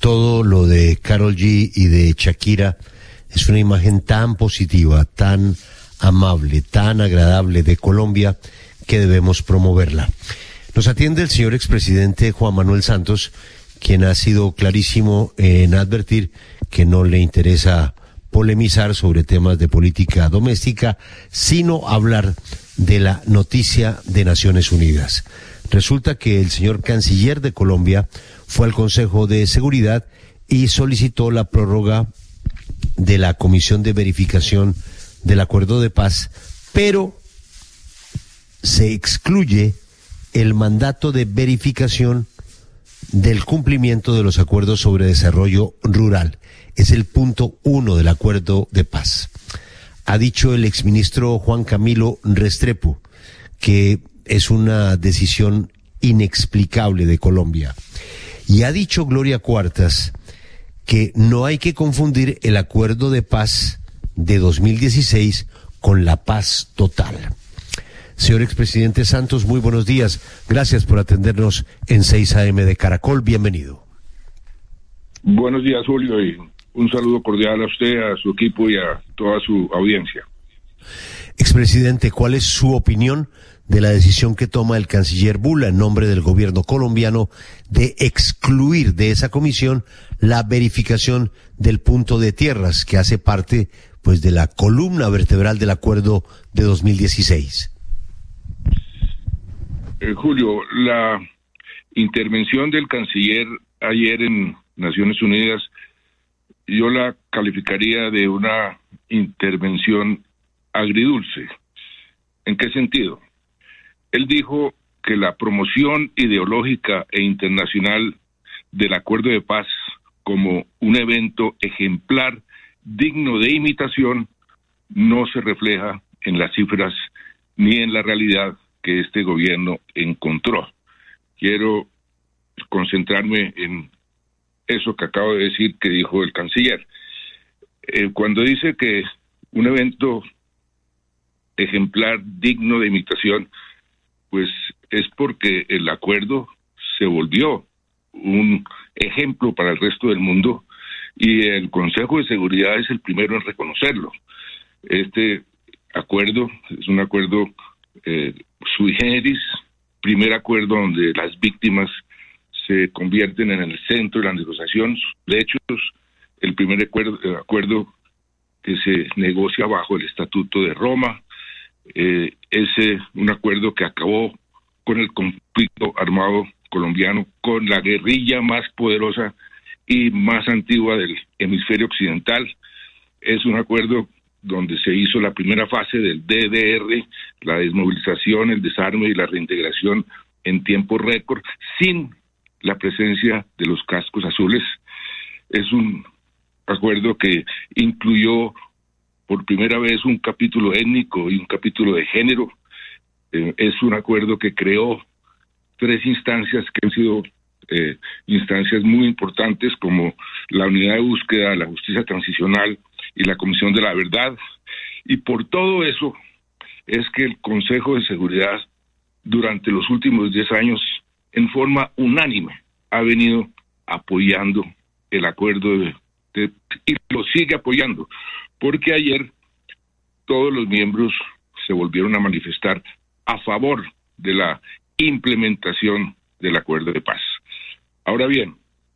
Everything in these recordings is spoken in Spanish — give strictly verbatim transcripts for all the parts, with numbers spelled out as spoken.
todo lo de Karol G y de Shakira es una imagen tan positiva, tan amable, tan agradable de Colombia que debemos promoverla. Nos atiende el señor expresidente Juan Manuel Santos, quien ha sido clarísimo en advertir que no le interesa polemizar sobre temas de política doméstica, sino hablar de la noticia de Naciones Unidas. Resulta que el señor canciller de Colombia fue al Consejo de Seguridad y solicitó la prórroga de la Comisión de Verificación del Acuerdo de Paz, pero se excluye el mandato de verificación del cumplimiento de los acuerdos sobre desarrollo rural. Es el punto uno del Acuerdo de Paz. Ha dicho el exministro Juan Camilo Restrepo que es una decisión inexplicable de Colombia. Y ha dicho Gloria Cuartas que no hay que confundir el Acuerdo de Paz de dos mil dieciséis con la paz total. Señor expresidente Santos, muy buenos días. Gracias por atendernos en seis A M de Caracol. Bienvenido. Buenos días, Julio, y un saludo cordial a usted, a su equipo y a toda su audiencia. Expresidente, ¿cuál es su opinión de la decisión que toma el canciller Bula en nombre del gobierno colombiano de excluir de esa comisión la verificación del punto de tierras que hace parte pues de la columna vertebral del acuerdo de dos mil dieciséis? Eh, Julio, la intervención del canciller ayer en Naciones Unidas, yo la calificaría de una intervención agridulce. ¿En qué sentido? Él dijo que la promoción ideológica e internacional del Acuerdo de Paz como un evento ejemplar digno de imitación no se refleja en las cifras ni en la realidad que este gobierno encontró. Quiero concentrarme en eso que acabo de decir que dijo el canciller. Eh, cuando dice que un evento ejemplar digno de imitación, pues es porque el acuerdo se volvió un ejemplo para el resto del mundo y el Consejo de Seguridad es el primero en reconocerlo. Este acuerdo es un acuerdo eh, sui generis, primer acuerdo donde las víctimas se convierten en el centro de la negociación. De hecho, el primer acuerdo, el acuerdo que se negocia bajo el Estatuto de Roma, eh, es eh, un acuerdo que acabó con el conflicto armado colombiano, con la guerrilla más poderosa y más antigua del hemisferio occidental. Es un acuerdo donde se hizo la primera fase del D D R, la desmovilización, el desarme y la reintegración en tiempo récord, sin la presencia de los cascos azules. Es un acuerdo que incluyó por primera vez un capítulo étnico y un capítulo de género. Eh, es un acuerdo que creó tres instancias que han sido eh, instancias muy importantes, como la unidad de búsqueda, la justicia transicional y la Comisión de la Verdad. Y por todo eso es que el Consejo de Seguridad durante los últimos diez años, en forma unánime, ha venido apoyando el acuerdo de, de, y lo sigue apoyando, porque ayer todos los miembros se volvieron a manifestar a favor de la implementación del acuerdo de paz. Ahora bien,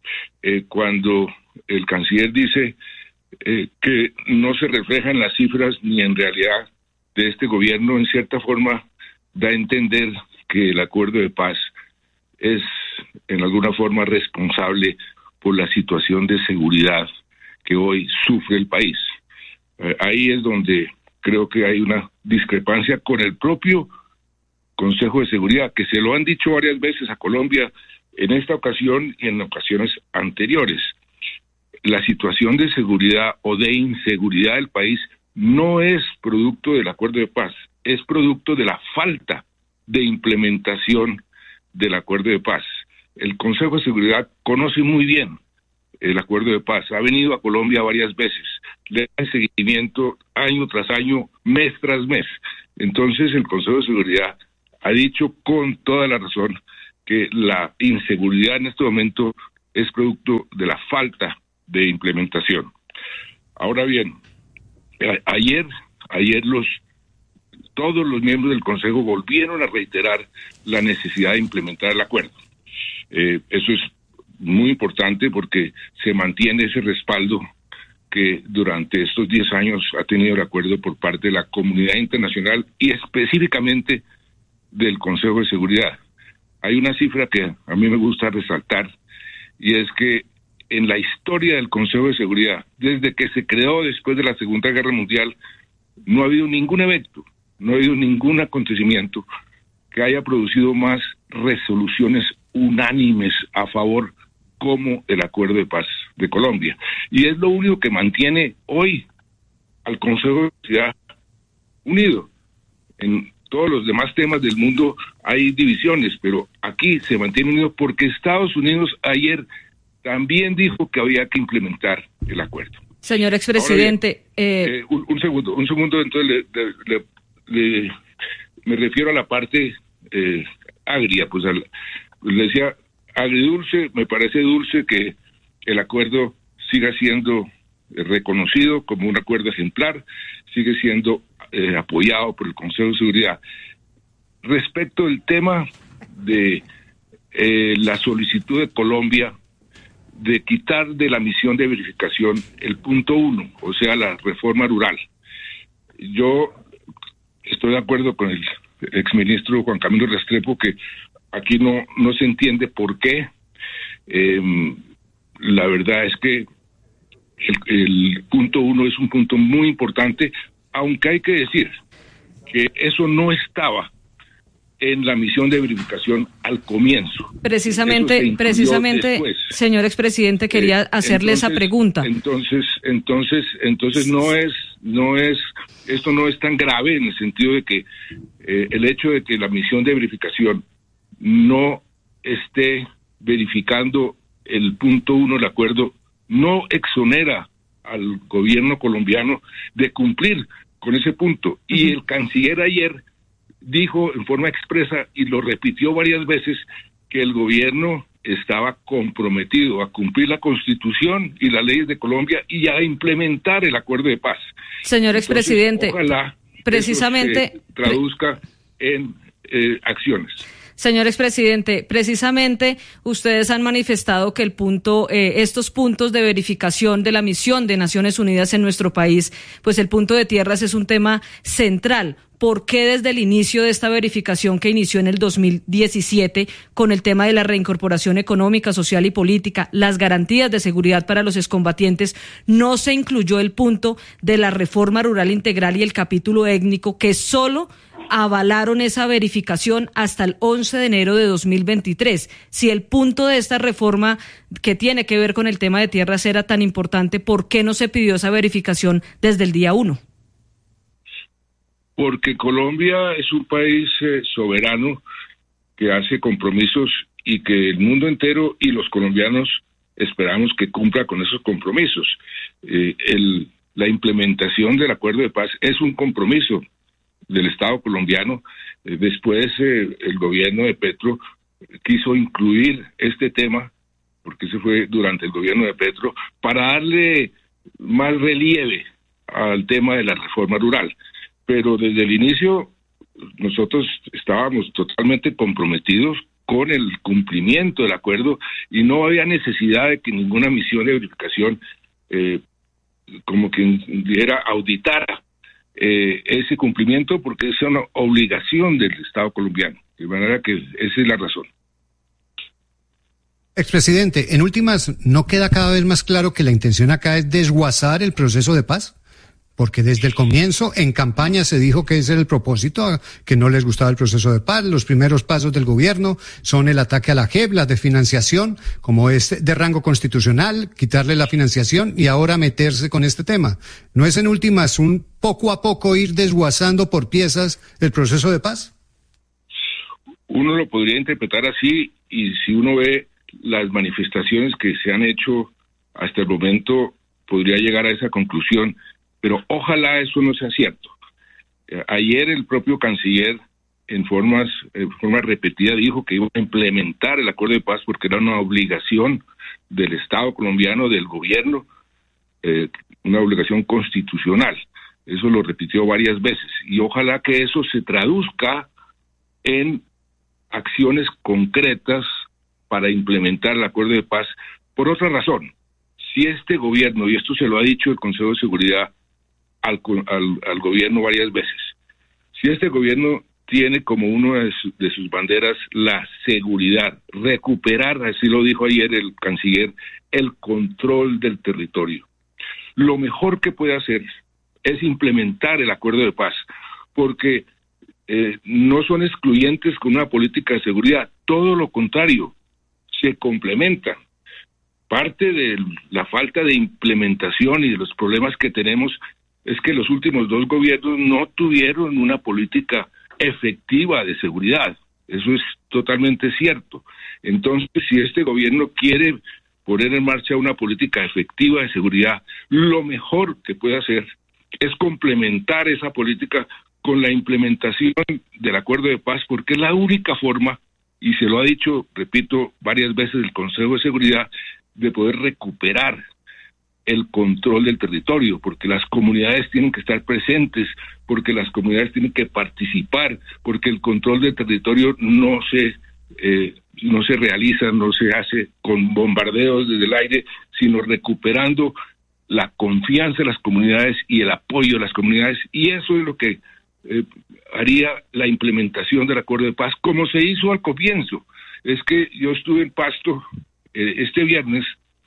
eh, cuando el canciller dice eh, que no se reflejan las cifras ni en realidad de este gobierno, en cierta forma da a entender que el acuerdo de paz es en alguna forma responsable por la situación de seguridad que hoy sufre el país. Eh, ahí es donde creo que hay una discrepancia con el propio Consejo de Seguridad, que se lo han dicho varias veces a Colombia en esta ocasión y en ocasiones anteriores. La situación de seguridad o de inseguridad del país no es producto del acuerdo de paz, es producto de la falta de implementación del acuerdo de paz. El Consejo de Seguridad conoce muy bien el acuerdo de paz, ha venido a Colombia varias veces, le da seguimiento año tras año, mes tras mes. Entonces el Consejo de Seguridad ha dicho con toda la razón que la inseguridad en este momento es producto de la falta de implementación. Ahora bien, a- ayer, ayer los todos los miembros del Consejo volvieron a reiterar la necesidad de implementar el acuerdo. Eh, eso es muy importante porque se mantiene ese respaldo que durante estos diez años ha tenido el acuerdo por parte de la comunidad internacional y específicamente del Consejo de Seguridad. Hay una cifra que a mí me gusta resaltar y es que en la historia del Consejo de Seguridad, desde que se creó después de la Segunda Guerra Mundial, no ha habido ningún evento, no ha habido ningún acontecimiento que haya producido más resoluciones unánimes a favor como el Acuerdo de Paz de Colombia. Y es lo único que mantiene hoy al Consejo de Seguridad unido. En todos los demás temas del mundo hay divisiones, pero aquí se mantiene unido porque Estados Unidos ayer también dijo que había que implementar el acuerdo. Señor expresidente, bien, eh... eh, un, un segundo, un segundo, entonces le, le, le, le, me refiero a la parte eh, agria, pues al, le decía agridulce, me parece dulce que el acuerdo siga siendo eh, reconocido como un acuerdo ejemplar, sigue siendo eh, apoyado por el Consejo de Seguridad. Respecto al tema de eh, la solicitud de Colombia de quitar de la misión de verificación el punto uno, o sea, la reforma rural. Yo estoy de acuerdo con el exministro Juan Camilo Restrepo que aquí no, no se entiende por qué. Eh, la verdad es que el, el punto uno es un punto muy importante, aunque hay que decir que eso no estaba en la misión de verificación al comienzo. Precisamente, precisamente, después. Señor expresidente, quería eh, hacerle entonces, esa pregunta. Entonces, entonces, entonces no es, no es, esto no es tan grave en el sentido de que eh, el hecho de que la misión de verificación no esté verificando el punto uno del acuerdo no exonera al gobierno colombiano de cumplir con ese punto. Uh-huh. Y el canciller ayer dijo en forma expresa y lo repitió varias veces que el gobierno estaba comprometido a cumplir la Constitución y las leyes de Colombia y a implementar el acuerdo de paz. Señor expresidente, Entonces, ojalá precisamente eso se traduzca en eh, acciones. Señor expresidente, precisamente ustedes han manifestado que el punto, eh, estos puntos de verificación de la misión de Naciones Unidas en nuestro país, pues el punto de tierras es un tema central. ¿Por qué desde el inicio de esta verificación que inició en el dos mil diecisiete con el tema de la reincorporación económica, social y política, las garantías de seguridad para los excombatientes, no se incluyó el punto de la reforma rural integral y el capítulo étnico que solo avalaron esa verificación hasta el once de enero de dos mil veintitrés? Si el punto de esta reforma que tiene que ver con el tema de tierras era tan importante, ¿por qué no se pidió esa verificación desde el día uno? Porque Colombia es un país eh, soberano que hace compromisos y que el mundo entero y los colombianos esperamos que cumpla con esos compromisos. Eh, el, la implementación del acuerdo de paz es un compromiso del Estado colombiano. Eh, después eh, el gobierno de Petro quiso incluir este tema, porque ese fue durante el gobierno de Petro, para darle más relieve al tema de la reforma rural. Pero desde el inicio nosotros estábamos totalmente comprometidos con el cumplimiento del acuerdo y no había necesidad de que ninguna misión de verificación eh, como que diera auditara eh, ese cumplimiento, porque es una obligación del Estado colombiano, de manera que esa es la razón. Expresidente, en últimas, ¿no queda cada vez más claro que la intención acá es desguazar el proceso de paz? Porque desde el comienzo, en campaña, se dijo que ese era el propósito, que no les gustaba el proceso de paz. Los primeros pasos del gobierno son el ataque a la J E P, la desfinanciación, como es de rango constitucional, quitarle la financiación y ahora meterse con este tema. ¿No es en últimas un poco a poco ir desguazando por piezas el proceso de paz? Uno lo podría interpretar así, y si uno ve las manifestaciones que se han hecho hasta el momento, podría llegar a esa conclusión. Pero ojalá eso no sea cierto. Eh, ayer el propio canciller, en formas, en forma repetida, dijo que iba a implementar el acuerdo de paz porque era una obligación del Estado colombiano, del gobierno, eh, una obligación constitucional. Eso lo repitió varias veces y ojalá que eso se traduzca en acciones concretas para implementar el acuerdo de paz. Por otra razón, si este gobierno, y esto se lo ha dicho el Consejo de Seguridad al, al, al gobierno varias veces, si este gobierno tiene como una de, su, de sus banderas la seguridad, recuperar, así lo dijo ayer el canciller, el control del territorio, lo mejor que puede hacer es implementar el acuerdo de paz, porque eh, no son excluyentes con una política de seguridad, todo lo contrario, se complementan. Parte de la falta de implementación y de los problemas que tenemos es que los últimos dos gobiernos no tuvieron una política efectiva de seguridad. Eso es totalmente cierto. Entonces, si este gobierno quiere poner en marcha una política efectiva de seguridad, lo mejor que puede hacer es complementar esa política con la implementación del acuerdo de paz, porque es la única forma, y se lo ha dicho, repito, varias veces el Consejo de Seguridad, de poder recuperar el control del territorio, porque las comunidades tienen que estar presentes, porque las comunidades tienen que participar, porque el control del territorio no se eh, no se realiza, no se hace con bombardeos desde el aire, sino recuperando la confianza de las comunidades y el apoyo de las comunidades, y eso es lo que eh, haría la implementación del acuerdo de paz, como se hizo al comienzo. Es que yo estuve en Pasto eh, este viernes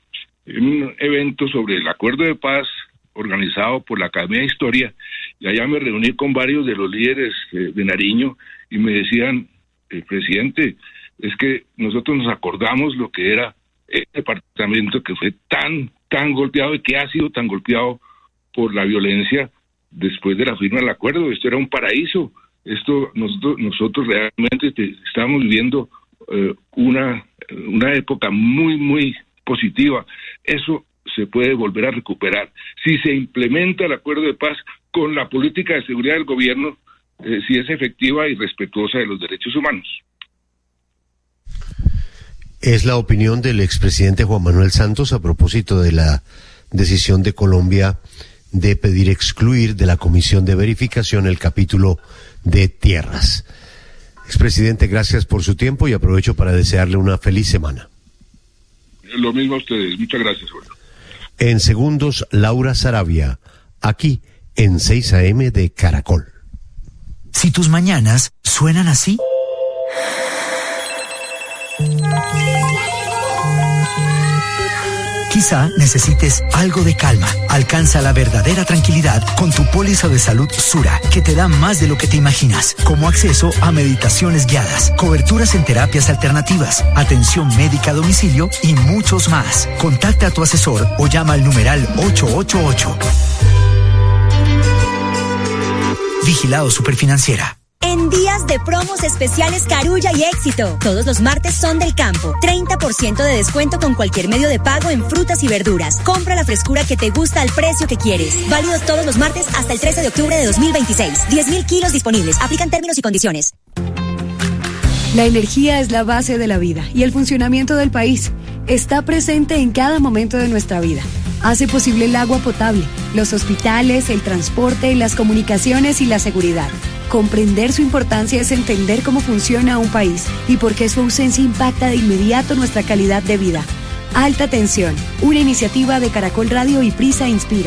en un evento sobre el acuerdo de paz organizado por la Academia de Historia, y allá me reuní con varios de los líderes eh, de Nariño, y me decían, eh, presidente, es que nosotros nos acordamos lo que era el departamento que fue tan, tan golpeado y que ha sido tan golpeado por la violencia después de la firma del acuerdo. Esto era un paraíso. Esto nosotros, nosotros realmente te, estamos viviendo eh, una, una época muy, muy positiva. Eso se puede volver a recuperar si se implementa el acuerdo de paz con la política de seguridad del gobierno, eh, si es efectiva y respetuosa de los derechos humanos. Es la opinión del expresidente Juan Manuel Santos a propósito de la decisión de Colombia de pedir excluir de la Comisión de Verificación el capítulo de tierras. Expresidente, gracias por su tiempo y aprovecho para desearle una feliz semana. Lo mismo a ustedes. Muchas gracias, Julio. En segundos, Laura Sarabia, aquí en seis A M de Caracol. Si tus mañanas suenan así, quizá necesites algo de calma. Alcanza la verdadera tranquilidad con tu póliza de salud Sura, que te da más de lo que te imaginas, como acceso a meditaciones guiadas, coberturas en terapias alternativas, atención médica a domicilio y muchos más. Contacta a tu asesor o llama al numeral ocho ocho ocho. Vigilado Superfinanciera. En días de promos especiales Carulla y Éxito. Todos los martes son del campo. treinta por ciento de descuento con cualquier medio de pago en frutas y verduras. Compra la frescura que te gusta al precio que quieres. Válido todos los martes hasta el trece de octubre de dos mil veintiséis. diez mil kilos disponibles. Aplican términos y condiciones. La energía es la base de la vida y el funcionamiento del país. Está presente en cada momento de nuestra vida. Hace posible el agua potable, los hospitales, el transporte, las comunicaciones y la seguridad. Comprender su importancia es entender cómo funciona un país y por qué su ausencia impacta de inmediato nuestra calidad de vida. Alta Tensión, una iniciativa de Caracol Radio y Prisa Inspira.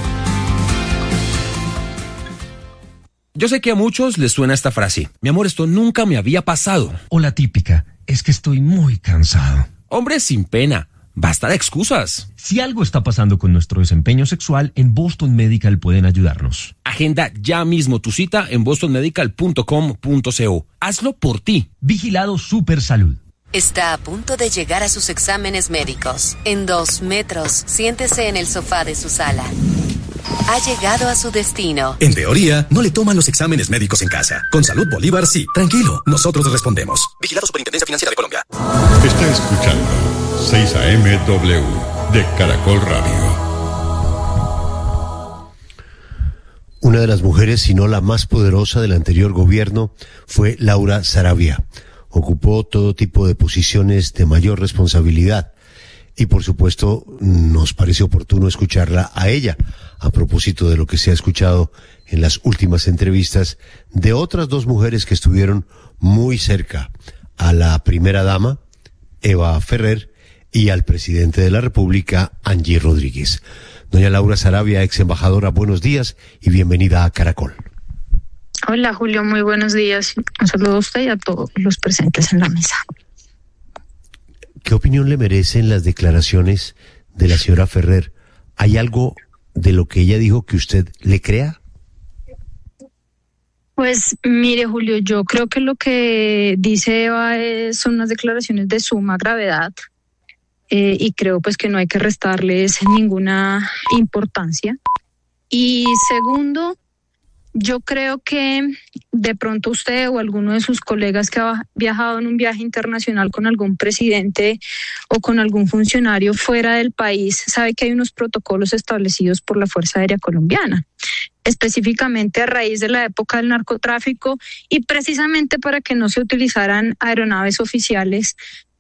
Yo sé que a muchos les suena esta frase: mi amor, esto nunca me había pasado. O la típica: es que estoy muy cansado. Hombre, sin pena. Basta de excusas. Si algo está pasando con nuestro desempeño sexual, en Boston Medical pueden ayudarnos. Agenda ya mismo tu cita en boston medical punto com punto co. Hazlo por ti. Vigilado Supersalud. Está a punto de llegar a sus exámenes médicos. En dos metros, siéntese en el sofá de su sala. Ha llegado a su destino. En teoría, no le toman los exámenes médicos en casa. Con Salud Bolívar, sí. Tranquilo, nosotros respondemos. Vigilado Superintendencia Financiera de Colombia. Está escuchando seis A M W de Caracol Radio. Una de las mujeres, si no la más poderosa del anterior gobierno, fue Laura Sarabia. Ocupó todo tipo de posiciones de mayor responsabilidad. y por supuesto nos parece oportuno escucharla a ella a propósito de lo que se ha escuchado en las últimas entrevistas de otras dos mujeres que estuvieron muy cerca, a la primera dama, Eva Ferrer, y al presidente de la República, Angie Rodríguez. Doña Laura Saravia, ex embajadora, buenos días y bienvenida a Caracol. Hola Julio, muy buenos días. Un saludo a usted y a todos los presentes en la mesa. ¿Qué opinión le merecen las declaraciones de la señora Ferrer? ¿Hay algo de lo que ella dijo que usted le crea? Pues mire Julio, yo creo que lo que dice Eva es, son unas declaraciones de suma gravedad eh, y creo pues que no hay que restarles ninguna importancia. Y segundo, yo creo que de pronto usted o alguno de sus colegas que ha viajado en un viaje internacional con algún presidente o con algún funcionario fuera del país sabe que hay unos protocolos establecidos por la Fuerza Aérea Colombiana, específicamente a raíz de la época del narcotráfico y precisamente para que no se utilizaran aeronaves oficiales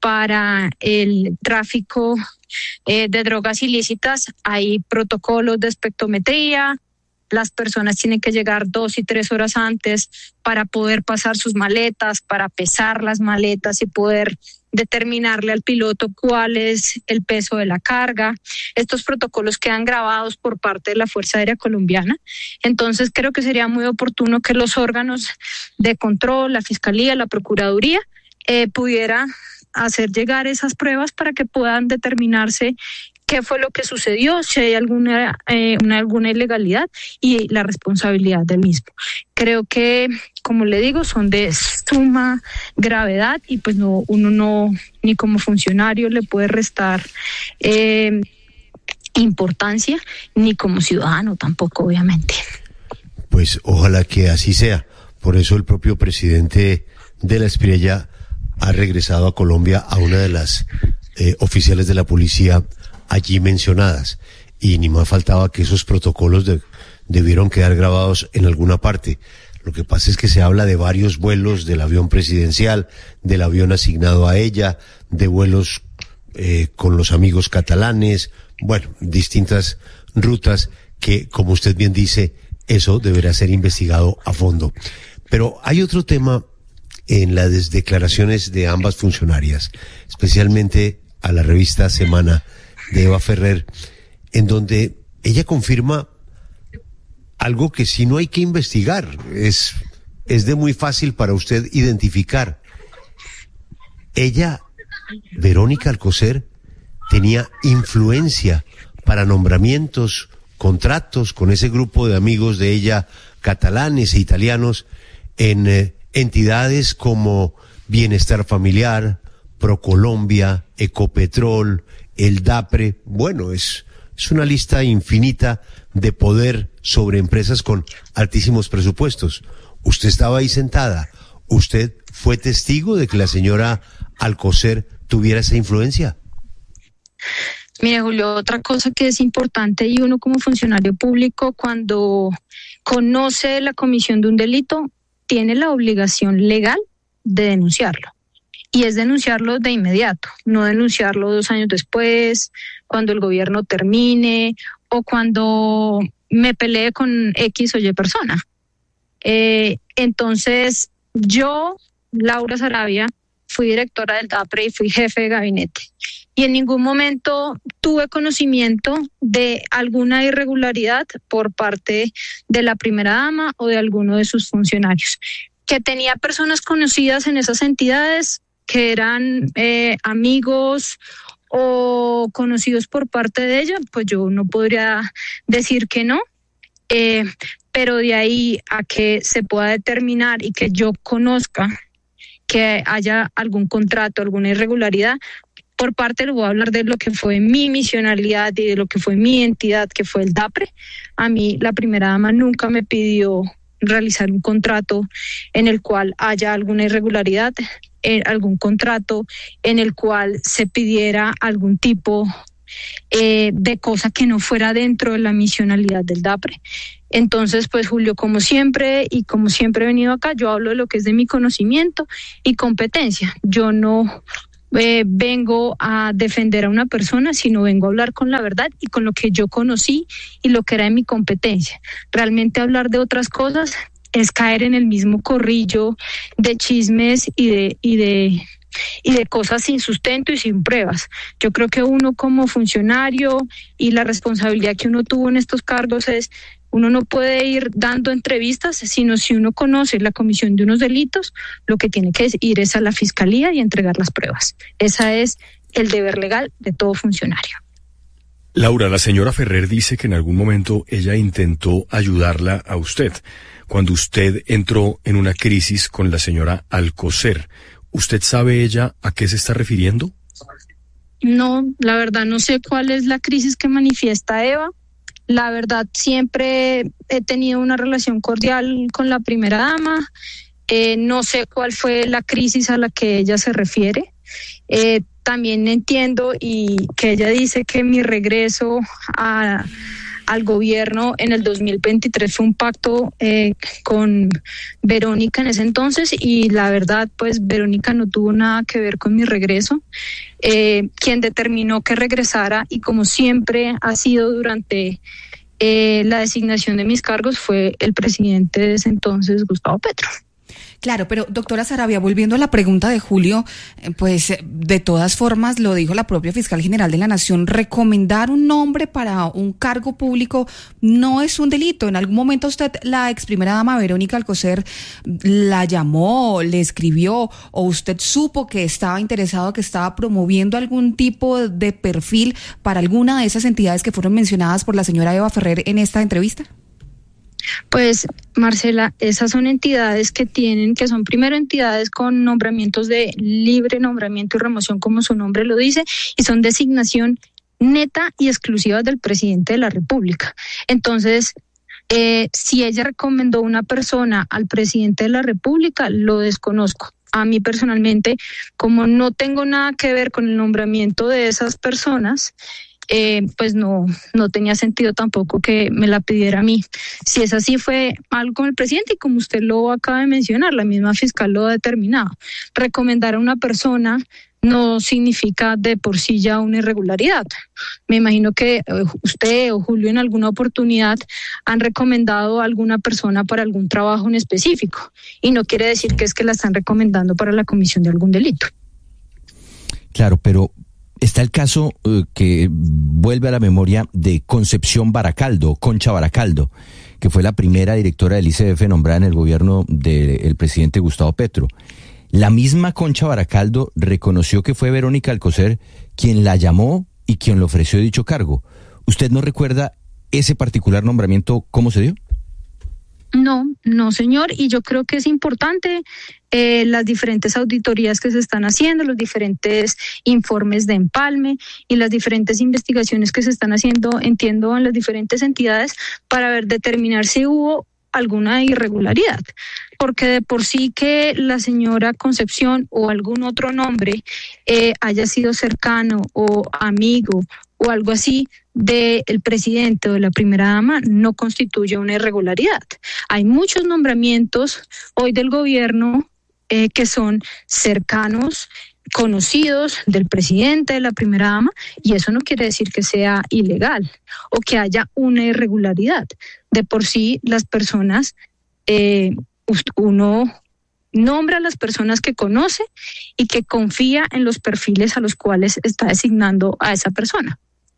para el tráfico eh, de drogas ilícitas. Hay protocolos de espectrometría. Las personas tienen que llegar dos y tres horas antes para poder pasar sus maletas, para pesar las maletas y poder determinarle al piloto cuál es el peso de la carga. Estos protocolos quedan grabados por parte de la Fuerza Aérea Colombiana. Entonces creo que sería muy oportuno que los órganos de control, la Fiscalía, la Procuraduría, eh, pudiera hacer llegar esas pruebas para que puedan determinarse qué fue lo que sucedió, si hay alguna eh, una, alguna ilegalidad y la responsabilidad del mismo. Creo que, como le digo, son de suma gravedad y pues no uno no, ni como funcionario le puede restar eh, importancia, ni como ciudadano tampoco, obviamente. Pues ojalá que así sea. Por eso el propio presidente de la Espriella ha regresado a Colombia a una de las eh, oficiales de la policía allí mencionadas, y ni más faltaba que esos protocolos de, debieron quedar grabados en alguna parte. Lo que pasa es que se habla de varios vuelos del avión presidencial, del avión asignado a ella, de vuelos eh, con los amigos catalanes, bueno, distintas rutas que, como usted bien dice, eso deberá ser investigado a fondo. Pero hay otro tema en las declaraciones de ambas funcionarias, especialmente a la revista Semana de Eva Ferrer, en donde ella confirma algo que si no hay que investigar, es, es de muy fácil para usted identificar. Ella, Verónica Alcocer, tenía influencia para nombramientos, contratos con ese grupo de amigos de ella, catalanes e italianos, en eh, entidades como Bienestar Familiar, Procolombia, Ecopetrol, el DAPRE. Bueno, es, es una lista infinita de poder sobre empresas con altísimos presupuestos. Usted estaba ahí sentada. ¿Usted fue testigo de que la señora Alcocer tuviera esa influencia? Mire, Julio, otra cosa que es importante, y uno como funcionario público, cuando conoce la comisión de un delito, tiene la obligación legal de denunciarlo. Y es denunciarlo de inmediato, no denunciarlo dos años después, cuando el gobierno termine o cuando me pelee con X o Y persona. Eh, entonces, yo, Laura Saravia, fui directora del DAPRE y fui jefe de gabinete. Y en ningún momento tuve conocimiento de alguna irregularidad por parte de la primera dama o de alguno de sus funcionarios. Que tenía personas conocidas en esas entidades, que eran eh, amigos o conocidos por parte de ella, pues yo no podría decir que no, eh, pero de ahí a que se pueda determinar y que yo conozca que haya algún contrato, alguna irregularidad, por parte, le voy a hablar de lo que fue mi misionalidad y de lo que fue mi entidad, que fue el DAPRE. A mí la primera dama nunca me pidió realizar un contrato en el cual haya alguna irregularidad, en algún contrato en el cual se pidiera algún tipo eh, de cosa que no fuera dentro de la misionalidad del DAPRE. Entonces, pues Julio, como siempre y como siempre he venido acá, yo hablo de lo que es de mi conocimiento y competencia. Yo no eh, vengo a defender a una persona, sino vengo a hablar con la verdad y con lo que yo conocí y lo que era de mi competencia. Realmente hablar de otras cosas es caer en el mismo corrillo de chismes y de y de y de cosas sin sustento y sin pruebas. Yo creo que uno como funcionario y la responsabilidad que uno tuvo en estos cargos es, uno no puede ir dando entrevistas, sino si uno conoce la comisión de unos delitos, lo que tiene que ir es a la fiscalía y entregar las pruebas. Ese es el deber legal de todo funcionario. Laura, la señora Ferrer dice que en algún momento ella intentó ayudarla a usted, cuando usted entró en una crisis con la señora Alcocer. ¿Usted sabe ella a qué se está refiriendo? No, la verdad no sé cuál es la crisis que manifiesta Eva. La verdad siempre he tenido una relación cordial con la primera dama. Eh, no sé cuál fue la crisis a la que ella se refiere. Eh, también entiendo y que ella dice que mi regreso a... al gobierno en el dos mil veintitrés fue un pacto eh, con Verónica en ese entonces, y la verdad pues Verónica no tuvo nada que ver con mi regreso. Eh, quien determinó que regresara, y como siempre ha sido durante eh, la designación de mis cargos, fue el presidente de ese entonces, Gustavo Petro. Claro, pero doctora Saravia, volviendo a la pregunta de Julio, pues de todas formas lo dijo la propia fiscal general de la Nación, recomendar un nombre para un cargo público no es un delito. En algún momento usted, la ex primera dama Verónica Alcocer, la llamó, le escribió, o usted supo que estaba interesado, que estaba promoviendo algún tipo de perfil para alguna de esas entidades que fueron mencionadas por la señora Eva Ferrer en esta entrevista. Pues, Marcela, esas son entidades que tienen, que son primero entidades con nombramientos de libre nombramiento y remoción, como su nombre lo dice, y son designación neta y exclusiva del presidente de la República. Entonces, eh, si ella recomendó una persona al presidente de la República, lo desconozco. A mí personalmente, como no tengo nada que ver con el nombramiento de esas personas, Eh, pues no, no tenía sentido tampoco que me la pidiera a mí. Si es así, fue algo con el presidente, y como usted lo acaba de mencionar, la misma fiscal lo ha determinado. Recomendar a una persona no significa de por sí ya una irregularidad. Me imagino que usted o Julio en alguna oportunidad han recomendado a alguna persona para algún trabajo en específico, y no quiere decir que es que la están recomendando para la comisión de algún delito. Claro, pero está el caso eh, que vuelve a la memoria de Concepción Baracaldo, Concha Baracaldo, que fue la primera directora del I C B F nombrada en el gobierno del presidente Gustavo Petro. La misma Concha Baracaldo reconoció que fue Verónica Alcocer quien la llamó y quien le ofreció dicho cargo. ¿Usted no recuerda ese particular nombramiento, cómo se dio? No, no señor, y yo creo que es importante eh, las diferentes auditorías que se están haciendo, los diferentes informes de empalme y las diferentes investigaciones que se están haciendo, entiendo, en las diferentes entidades, para ver, determinar si hubo alguna irregularidad, porque de por sí que la señora Concepción o algún otro nombre eh, haya sido cercano o amigo o algo así del presidente o de la primera dama no constituye una irregularidad. Hay muchos nombramientos hoy del gobierno eh, que son cercanos, conocidos del presidente, de la primera dama, y eso no quiere decir que sea ilegal o que haya una irregularidad. De por sí, las personas, eh, uno nombra a las personas que conoce y que confía en los perfiles a los cuales está designando a esa persona.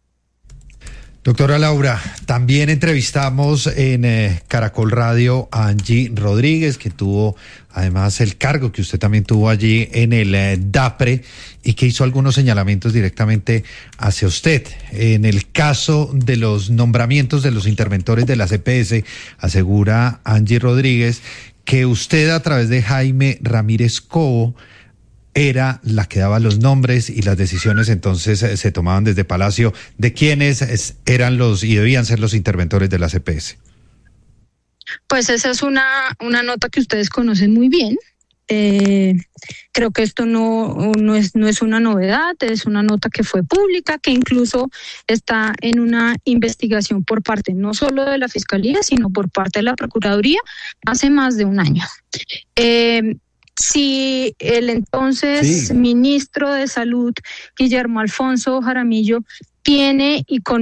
Doctora Laura, también entrevistamos en eh, Caracol Radio a Angie Rodríguez, que tuvo además el cargo que usted también tuvo allí en el eh, DAPRE, y que hizo algunos señalamientos directamente hacia usted. En el caso de los nombramientos de los interventores de la C P S, asegura Angie Rodríguez que usted, a través de Jaime Ramírez Cobo, era la que daba los nombres, y las decisiones entonces eh, se tomaban desde Palacio de quiénes es, eran los y debían ser los interventores de la C P S. Pues esa es una, una nota que ustedes conocen muy bien. Eh, creo que esto no, no, es, no es una novedad, es una nota que fue pública, que incluso está en una investigación por parte no solo de la Fiscalía, sino por parte de la Procuraduría hace más de un año. Eh, si el entonces Sí. ministro de Salud, Guillermo Alfonso Jaramillo, tiene y con